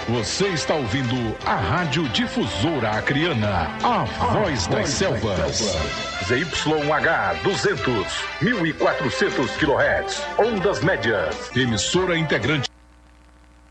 Você está ouvindo a Rádio Difusora Acreana, a voz das selvas. ZYH 200, 1400 kHz, ondas médias. Emissora integrante